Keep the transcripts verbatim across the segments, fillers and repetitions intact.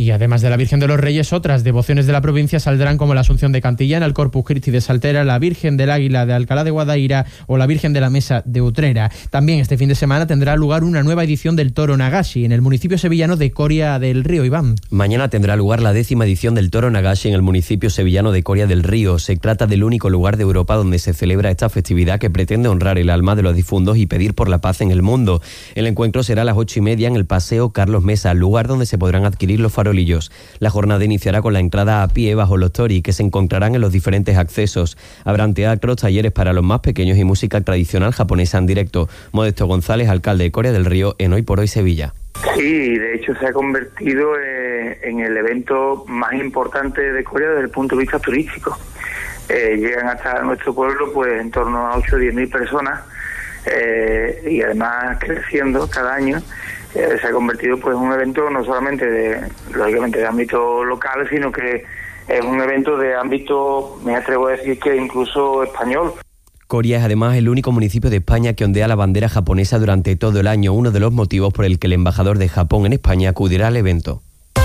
Y además de la Virgen de los Reyes, otras devociones de la provincia saldrán, como la Asunción de Cantillana, el Corpus Christi de Saltera, la Virgen del Águila de Alcalá de Guadaira o la Virgen de la Mesa de Utrera. También este fin de semana tendrá lugar una nueva edición del Toro Nagashi en el municipio sevillano de Coria del Río. Iván. Mañana tendrá lugar la décima edición del Toro Nagashi en el municipio sevillano de Coria del Río. Se trata del único lugar de Europa donde se celebra esta festividad que pretende honrar el alma de los difuntos y pedir por la paz en el mundo. El encuentro será a las ocho y media en el Paseo Carlos Mesa, lugar donde se podrán adquirir los farolillos. La jornada iniciará con la entrada a pie bajo los tori, que se encontrarán en los diferentes accesos. Habrán teatros, talleres para los más pequeños y música tradicional japonesa en directo. Modesto González, alcalde de Coria del Río, en Hoy por Hoy Sevilla. Sí, de hecho se ha convertido eh, en el evento más importante de Coria desde el punto de vista turístico. Eh, llegan hasta nuestro pueblo pues en torno a ocho o diez mil personas eh, y además creciendo cada año. Eh, se ha convertido pues en un evento no solamente de, lógicamente, de ámbito local, sino que es un evento de ámbito, me atrevo a decir que incluso español. Coria es además el único municipio de España que ondea la bandera japonesa durante todo el año, uno de los motivos por el que el embajador de Japón en España acudirá al evento.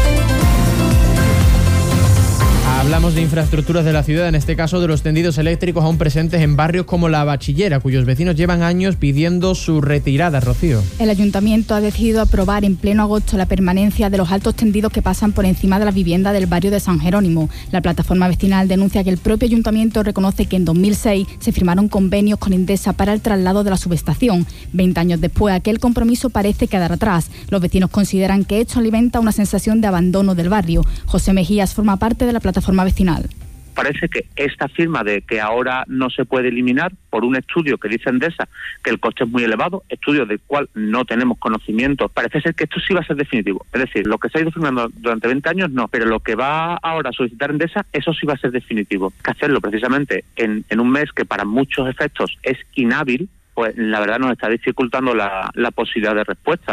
Hablamos de infraestructuras de la ciudad, en este caso de los tendidos eléctricos aún presentes en barrios como La Bachillera, cuyos vecinos llevan años pidiendo su retirada, Rocío. El ayuntamiento ha decidido aprobar en pleno agosto la permanencia de los altos tendidos que pasan por encima de la vivienda del barrio de San Jerónimo. La plataforma vecinal denuncia que el propio ayuntamiento reconoce que en dos mil seis se firmaron convenios con Endesa para el traslado de la subestación. Veinte años después, aquel compromiso parece quedar atrás. Los vecinos consideran que esto alimenta una sensación de abandono del barrio. José Mejías forma parte de la plataforma vecinal. Parece que esta firma de que ahora no se puede eliminar por un estudio que dice Endesa que el coste es muy elevado, estudio del cual no tenemos conocimiento, parece ser que esto sí va a ser definitivo. Es decir, lo que se ha ido firmando durante veinte años no, pero lo que va ahora a solicitar Endesa, eso sí va a ser definitivo. Que hacerlo precisamente en, en un mes que para muchos efectos es inhábil, pues la verdad nos está dificultando la, la posibilidad de respuesta.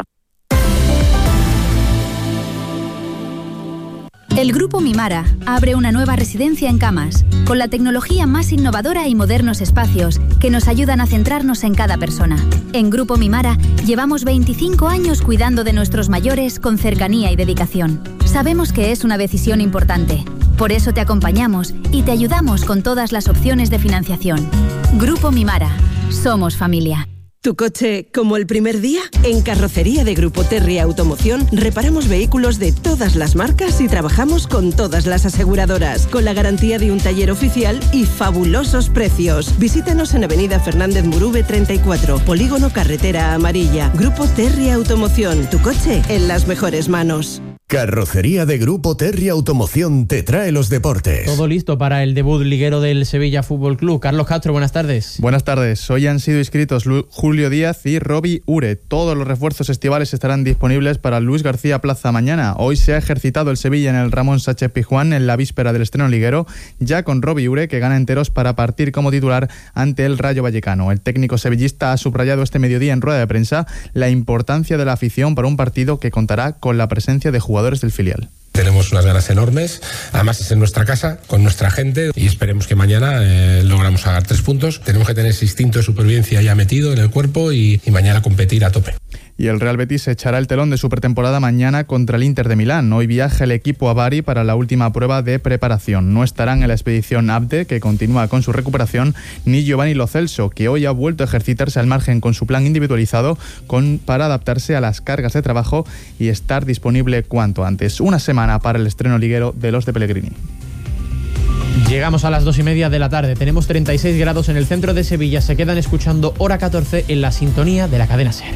El Grupo Mimara abre una nueva residencia en Camas, con la tecnología más innovadora y modernos espacios que nos ayudan a centrarnos en cada persona. En Grupo Mimara llevamos veinticinco años cuidando de nuestros mayores con cercanía y dedicación. Sabemos que es una decisión importante, por eso te acompañamos y te ayudamos con todas las opciones de financiación. Grupo Mimara, somos familia. ¿Tu coche como el primer día? En Carrocería de Grupo Terry Automoción reparamos vehículos de todas las marcas y trabajamos con todas las aseguradoras, con la garantía de un taller oficial y fabulosos precios. Visítanos en Avenida Fernández Murube treinta y cuatro, Polígono Carretera Amarilla. Grupo Terry Automoción, tu coche en las mejores manos. Carrocería de Grupo Terry Automoción te trae los deportes. Todo listo para el debut liguero del Sevilla Fútbol Club. Carlos Castro, buenas tardes. Buenas tardes. Hoy han sido inscritos Julio Díaz y Robbie Ure. Todos los refuerzos estivales estarán disponibles para Luis García Plaza mañana. Hoy se ha ejercitado el Sevilla en el Ramón Sánchez Pizjuán en la víspera del estreno liguero, ya con Robbie Ure, que gana enteros para partir como titular ante el Rayo Vallecano. El técnico sevillista ha subrayado este mediodía en rueda de prensa la importancia de la afición para un partido que contará con la presencia de jugadores jugadores del filial. Tenemos unas ganas enormes, además es en nuestra casa, con nuestra gente, y esperemos que mañana eh, logramos sacar tres puntos. Tenemos que tener ese instinto de supervivencia ya metido en el cuerpo y, y mañana competir a tope. Y el Real Betis echará el telón de su pretemporada mañana contra el Inter de Milán. Hoy viaja el equipo a Bari para la última prueba de preparación. No estarán en la expedición Abde, que continúa con su recuperación, ni Giovanni Lo Celso, que hoy ha vuelto a ejercitarse al margen con su plan individualizado con, para adaptarse a las cargas de trabajo y estar disponible cuanto antes. Una semana para el estreno liguero de los de Pellegrini. Llegamos a las dos y media de la tarde. Tenemos treinta y seis grados en el centro de Sevilla. Se quedan escuchando Hora catorce en la sintonía de la cadena SER.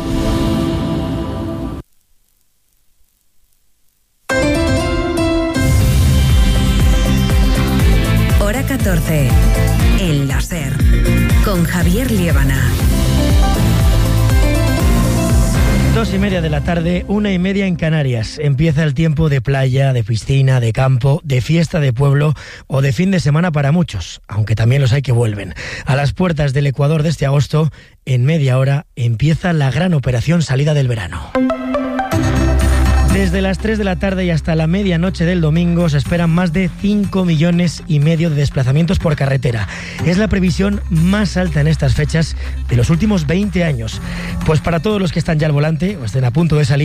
Hora catorce en la SER con Javier Liébana. Dos y media de la tarde, una y media en Canarias. Empieza el tiempo de playa, de piscina, de campo, de fiesta de pueblo o de fin de semana para muchos, aunque también los hay que vuelven. A las puertas del Ecuador de este agosto, en media hora, empieza la gran operación salida del verano. Desde las tres de la tarde y hasta la medianoche del domingo se esperan más de cinco millones y medio de desplazamientos por carretera. Es la previsión más alta en estas fechas de los últimos veinte años. Pues para todos los que están ya al volante o estén a punto de salir,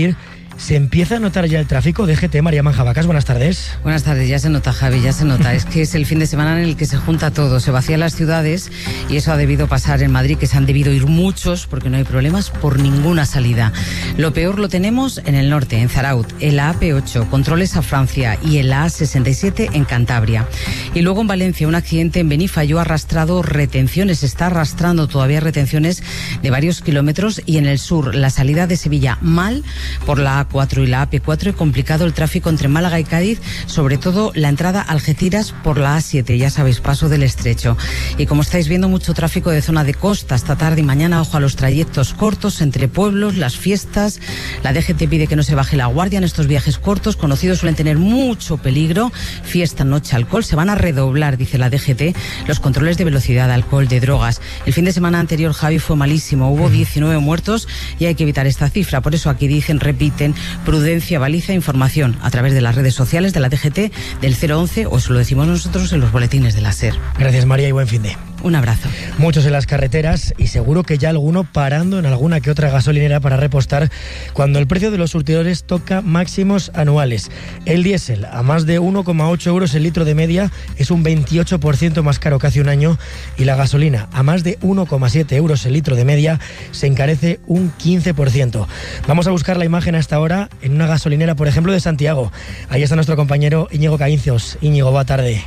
¿Se empieza a notar ya el tráfico? D G T, María Manjabacas, buenas tardes. Buenas tardes, ya se nota, Javi, ya se nota. Es que es el fin de semana en el que se junta todo, se vacían las ciudades y eso ha debido pasar en Madrid, que se han debido ir muchos porque no hay problemas por ninguna salida. Lo peor lo tenemos en el norte, en Zaraut, en la A P ocho, controles a Francia y en la A sesenta y siete en Cantabria. Y luego en Valencia, un accidente en Benifayó ha arrastrado retenciones, está arrastrando todavía retenciones de varios kilómetros, y en el sur, la salida de Sevilla mal por la A cuatro y la A P cuatro, y complicado el tráfico entre Málaga y Cádiz, sobre todo la entrada a Algeciras por la A siete, ya sabéis, paso del Estrecho. Y como estáis viendo, mucho tráfico de zona de costa esta tarde y mañana. Ojo a los trayectos cortos entre pueblos, las fiestas. La D G T pide que no se baje la guardia en estos viajes cortos, conocidos suelen tener mucho peligro. Fiesta, noche, alcohol, se van a redoblar, dice la D G T, los controles de velocidad, alcohol, de drogas. El fin de semana anterior, Javi, fue malísimo, hubo diecinueve muertos y hay que evitar esta cifra. Por eso aquí dicen, repiten, prudencia, baliza, información a través de las redes sociales de la D G T, del cero once, o eso lo decimos nosotros en los boletines de la SER. Gracias, María, y buen fin de. Un abrazo. Muchos en las carreteras y seguro que ya alguno parando en alguna que otra gasolinera para repostar cuando el precio de los surtidores toca máximos anuales. El diésel a más de uno coma ocho euros el litro de media es un veintiocho por ciento más caro que hace un año, y la gasolina a más de uno coma siete euros el litro de media se encarece un quince por ciento. Vamos a buscar la imagen hasta ahora en una gasolinera, por ejemplo, de Santiago. Ahí está nuestro compañero Íñigo Caíncios. Íñigo, buena tarde.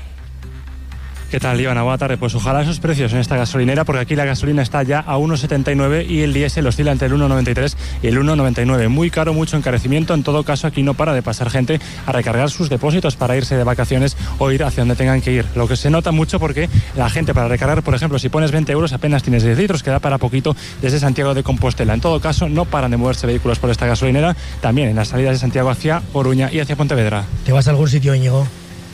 ¿Qué tal, Ivana? Buena tarde. Pues ojalá esos precios en esta gasolinera, porque aquí la gasolina está ya a uno setenta y nueve y el diésel oscila entre el uno noventa y tres y el uno noventa y nueve. Muy caro, mucho encarecimiento. En todo caso, aquí no para de pasar gente a recargar sus depósitos para irse de vacaciones o ir hacia donde tengan que ir. Lo que se nota mucho porque la gente para recargar, por ejemplo, si pones veinte euros apenas tienes diez litros, que da para poquito desde Santiago de Compostela. En todo caso, no paran de moverse vehículos por esta gasolinera, también en las salidas de Santiago hacia Oruña y hacia Pontevedra. ¿Te vas a algún sitio, Íñigo?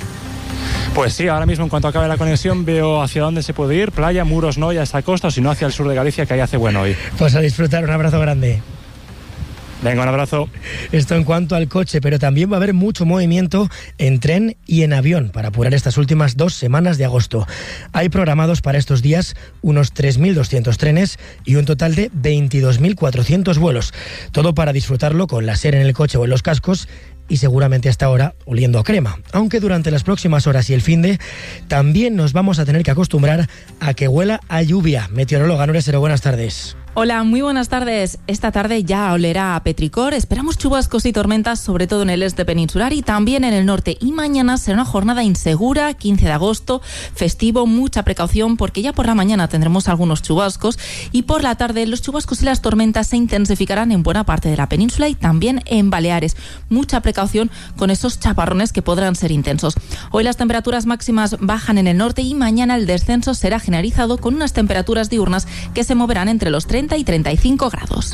Pues sí, ahora mismo en cuanto acabe la conexión veo hacia dónde se puede ir, playa, Muros no, ya está costa, o si no hacia el sur de Galicia, que ahí hace bueno hoy. Pues a disfrutar, un abrazo grande. Venga, un abrazo. Esto en cuanto al coche, pero también va a haber mucho movimiento en tren y en avión para apurar estas últimas dos semanas de agosto. Hay programados para estos días unos tres mil doscientos trenes y un total de veintidós mil cuatrocientos vuelos. Todo para disfrutarlo con la SER en el coche o en los cascos, y seguramente hasta ahora oliendo a crema. Aunque durante las próximas horas y el finde también nos vamos a tener que acostumbrar a que huela a lluvia. Meteoróloga Nuria Sero, buenas tardes. Hola, muy buenas tardes. Esta tarde ya olerá a petricor. Esperamos chubascos y tormentas, sobre todo en el este peninsular y también en el norte. Y mañana será una jornada insegura, quince de agosto, festivo, mucha precaución porque ya por la mañana tendremos algunos chubascos y por la tarde los chubascos y las tormentas se intensificarán en buena parte de la península y también en Baleares. Mucha precaución con esos chaparrones que podrán ser intensos. Hoy las temperaturas máximas bajan en el norte y mañana el descenso será generalizado con unas temperaturas diurnas que se moverán entre los treinta y treinta y cinco grados.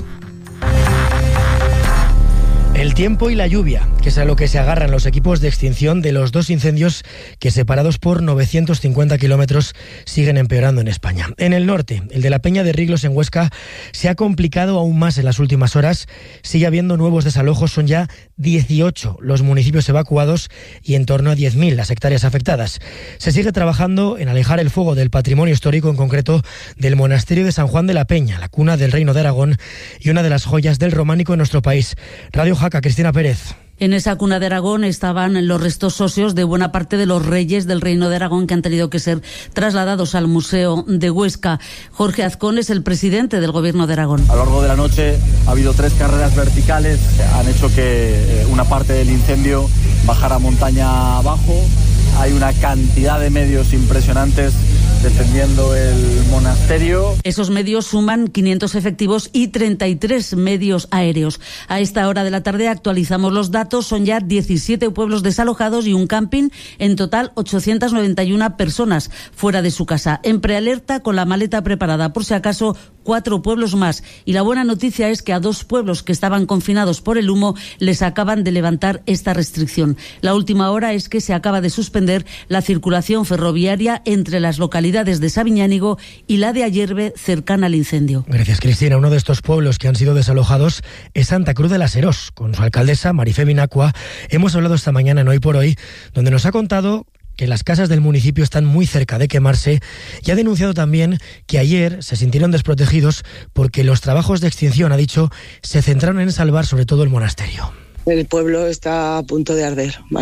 El tiempo y la lluvia, que es a lo que se agarran los equipos de extinción de los dos incendios que, separados por novecientos cincuenta kilómetros, siguen empeorando en España. En el norte, el de la Peña de Riglos en Huesca se ha complicado aún más en las últimas horas. Sigue habiendo nuevos desalojos, son ya dieciocho los municipios evacuados y en torno a diez mil las hectáreas afectadas. Se sigue trabajando en alejar el fuego del patrimonio histórico, en concreto del monasterio de San Juan de la Peña, la cuna del Reino de Aragón y una de las joyas del románico en nuestro país. Radio Jaca, Cristina Pérez. En esa cuna de Aragón estaban los restos óseos de buena parte de los reyes del Reino de Aragón que han tenido que ser trasladados al Museo de Huesca. Jorge Azcón es el presidente del Gobierno de Aragón. A lo largo de la noche ha habido tres carreras verticales, han hecho que una parte del incendio bajara montaña abajo. Hay una cantidad de medios impresionantes defendiendo el monasterio. Esos medios suman quinientos efectivos y treinta y tres medios aéreos. A esta hora de la tarde actualizamos los datos. Son ya diecisiete pueblos desalojados y un camping. En total, ochocientas noventa y una personas fuera de su casa. En prealerta, con la maleta preparada por si acaso, cuatro pueblos más. Y la buena noticia es que a dos pueblos que estaban confinados por el humo les acaban de levantar esta restricción. La última hora es que se acaba de suspender la circulación ferroviaria entre las localidades de Sabiñánigo y la de Ayerbe, cercana al incendio. Gracias, Cristina. Uno de estos pueblos que han sido desalojados es Santa Cruz de las Herós. Con su alcaldesa, Marifé Binacua, hemos hablado esta mañana en Hoy por Hoy, donde nos ha contado que las casas del municipio están muy cerca de quemarse y ha denunciado también que ayer se sintieron desprotegidos porque los trabajos de extinción, ha dicho, se centraron en salvar sobre todo el monasterio. El pueblo está a punto de arder, ¿vale?